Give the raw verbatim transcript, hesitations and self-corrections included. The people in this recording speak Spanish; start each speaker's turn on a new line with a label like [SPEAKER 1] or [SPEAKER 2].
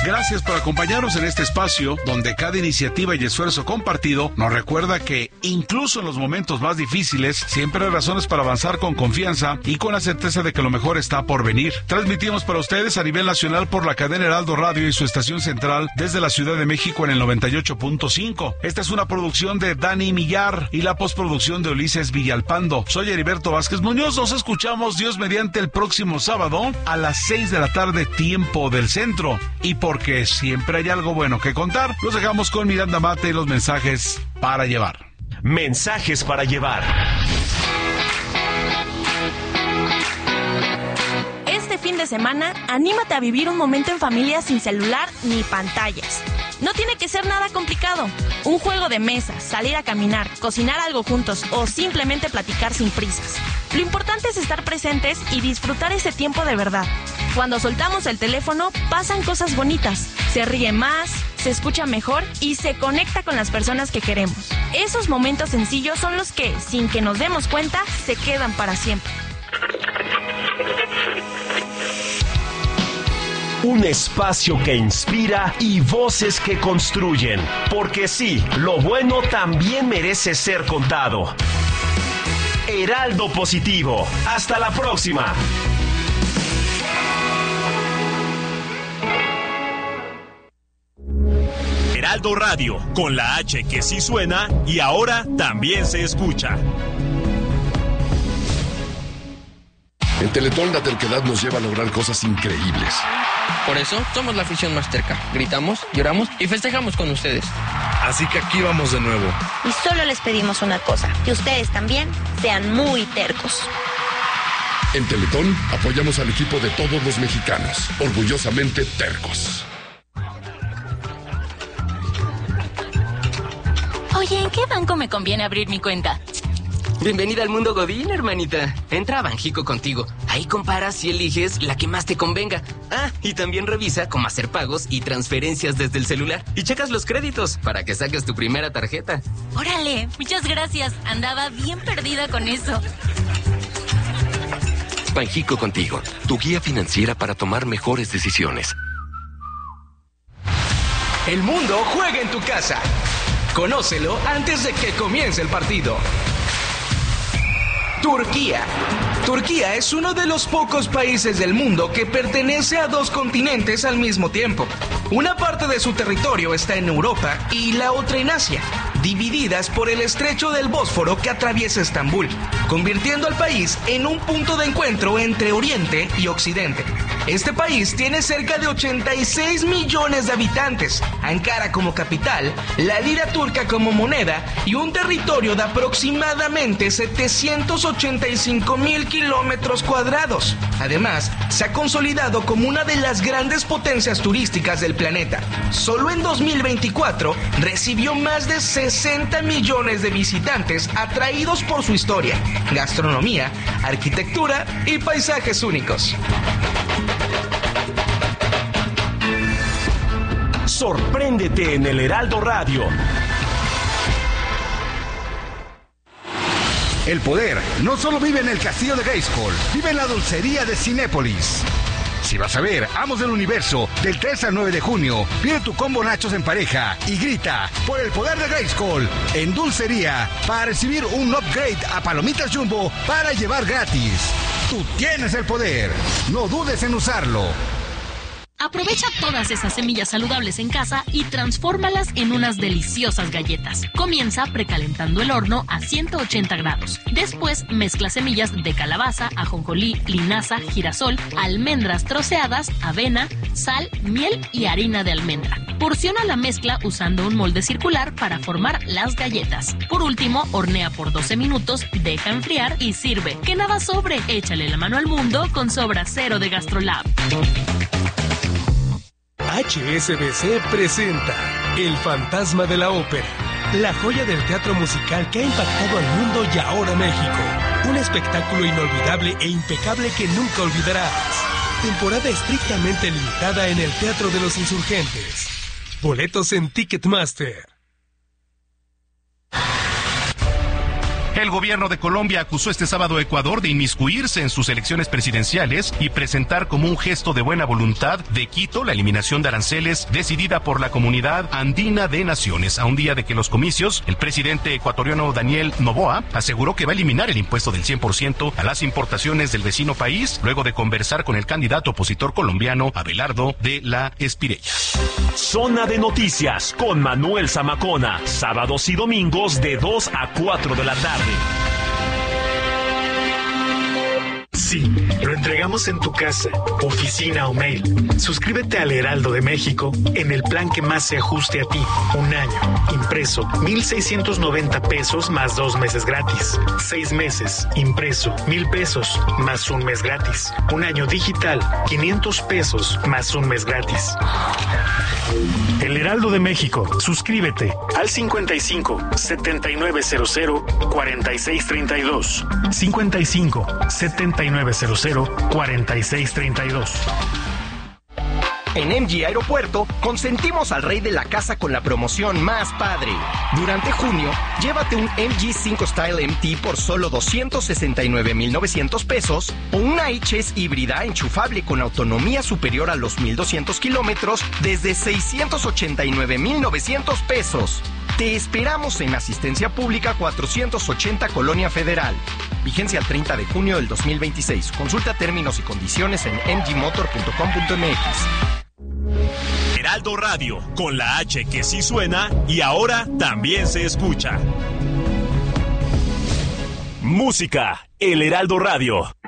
[SPEAKER 1] Gracias por acompañarnos en este espacio donde cada iniciativa y esfuerzo compartido nos recuerda que incluso en los momentos más difíciles siempre hay razones para avanzar con confianza y con la certeza de que lo mejor está por venir. Transmitimos para ustedes a nivel nacional por la cadena Heraldo Radio y su estación central desde la Ciudad de México en el noventa y ocho punto cinco. Esta es una producción de Dani Millar y la postproducción de Ulises Villalpando. Soy Heriberto Vázquez Muñoz. Nos escuchamos, Dios mediante, el próximo sábado a las seis de la tarde, tiempo del centro. Y porque siempre hay algo bueno que contar, los dejamos con Miranda Mate y los mensajes para llevar.
[SPEAKER 2] Mensajes para llevar.
[SPEAKER 3] Este fin de semana, anímate a vivir un momento en familia sin celular ni pantallas. No tiene que ser nada complicado. Un juego de mesa, salir a caminar, cocinar algo juntos o simplemente platicar sin prisas. Lo importante es estar presentes y disfrutar ese tiempo de verdad. Cuando soltamos el teléfono, pasan cosas bonitas. Se ríe más, se escucha mejor y se conecta con las personas que queremos. Esos momentos sencillos son los que, sin que nos demos cuenta, se quedan para siempre.
[SPEAKER 2] Un espacio que inspira y voces que construyen. Porque sí, lo bueno también merece ser contado. Heraldo Positivo. Hasta la próxima. Heraldo Radio, con la H que sí suena y ahora también se escucha.
[SPEAKER 4] En Teletón la terquedad nos lleva a lograr cosas increíbles.
[SPEAKER 5] Por eso somos la afición más terca. Gritamos, lloramos y festejamos con ustedes.
[SPEAKER 6] Así que aquí vamos de nuevo.
[SPEAKER 7] Y solo les pedimos una cosa, que ustedes también sean muy tercos.
[SPEAKER 4] En Teletón apoyamos al equipo de todos los mexicanos, orgullosamente tercos.
[SPEAKER 8] Oye, ¿en qué banco me conviene abrir mi cuenta?
[SPEAKER 9] Bienvenida al mundo Godín, hermanita. Entra a Banjico Contigo. Ahí comparas y eliges la que más te convenga. Ah, y también revisa cómo hacer pagos y transferencias desde el celular. Y checas los créditos para que saques tu primera tarjeta.
[SPEAKER 8] Órale, muchas gracias. Andaba bien perdida con eso.
[SPEAKER 10] Banjico Contigo, tu guía financiera para tomar mejores decisiones.
[SPEAKER 11] El mundo juega en tu casa. Conócelo antes de que comience el partido. Turquía. Turquía es uno de los pocos países del mundo que pertenece a dos continentes al mismo tiempo. Una parte de su territorio está en Europa y la otra en Asia, divididas por el estrecho del Bósforo que atraviesa Estambul, convirtiendo al país en un punto de encuentro entre Oriente y Occidente. Este país tiene cerca de ochenta y seis millones de habitantes, Ankara como capital, la lira turca como moneda y un territorio de aproximadamente setecientos ochenta y cinco mil kilómetros cuadrados. Además, se ha consolidado como una de las grandes potencias turísticas del planeta. Solo en dos mil veinticuatro recibió más de sesenta millones de visitantes atraídos por su historia, gastronomía, arquitectura y paisajes únicos.
[SPEAKER 2] Sorpréndete en el Heraldo Radio.
[SPEAKER 12] El poder no solo vive en el castillo de Grayskull, vive en la dulcería de Cinépolis. Si vas a ver Amos del Universo del tres al nueve de junio, pide tu combo nachos en pareja y grita por el poder de Grayskull en dulcería para recibir un upgrade a palomitas Jumbo para llevar gratis. Tú tienes el poder, no dudes en usarlo.
[SPEAKER 13] Aprovecha todas esas semillas saludables en casa y transfórmalas en unas deliciosas galletas. Comienza precalentando el horno a ciento ochenta grados. Después mezcla semillas de calabaza, ajonjolí, linaza, girasol, almendras troceadas, avena, sal, miel y harina de almendra. Porciona la mezcla usando un molde circular para formar las galletas. Por último, hornea por doce minutos, deja enfriar y sirve. Que nada sobre, échale la mano al mundo con Sobra Cero de GastroLab.
[SPEAKER 14] H S B C presenta El Fantasma de la Ópera, la joya del teatro musical que ha impactado al mundo y ahora México. Un espectáculo inolvidable e impecable que nunca olvidarás. Temporada estrictamente limitada en el Teatro de los Insurgentes. Boletos en Ticketmaster.
[SPEAKER 15] El gobierno de Colombia acusó este sábado a Ecuador de inmiscuirse en sus elecciones presidenciales y presentar como un gesto de buena voluntad de Quito la eliminación de aranceles decidida por la Comunidad Andina de Naciones. A un día de que los comicios, el presidente ecuatoriano Daniel Noboa aseguró que va a eliminar el impuesto del cien por ciento a las importaciones del vecino país, luego de conversar con el candidato opositor colombiano Abelardo de la Espirella.
[SPEAKER 2] Zona de Noticias con Manuel Zamacona, sábados y domingos de dos a cuatro de la tarde.
[SPEAKER 16] Sí, lo entregamos en tu casa, oficina o mail. Suscríbete al Heraldo de México en el plan que más se ajuste a ti. Un año, impreso, mil seiscientos noventa pesos más dos meses gratis. Seis meses, impreso, mil pesos más un mes gratis. Un año digital, quinientos pesos más un mes gratis. El Heraldo de México, suscríbete al cincuenta y cinco, setenta y nueve cero cero, cuarenta y seis treinta y dos. cincuenta y cinco, setenta y nueve cero cero, cuarenta y seis treinta y dos.
[SPEAKER 17] En M G Aeropuerto, consentimos al rey de la casa con la promoción más padre. Durante junio, llévate un M G cinco Style M T por solo doscientos sesenta y nueve mil novecientos pesos o una H S híbrida enchufable con autonomía superior a los mil doscientos kilómetros desde seiscientos ochenta y nueve mil novecientos pesos. Te esperamos en Asistencia Pública cuatrocientos ochenta Colonia Federal. Vigencia el treinta de junio del dos mil veintiséis. Consulta términos y condiciones en m g motor punto com punto m x.
[SPEAKER 2] Heraldo Radio, con la H que sí suena y ahora también se escucha. Música, El Heraldo Radio.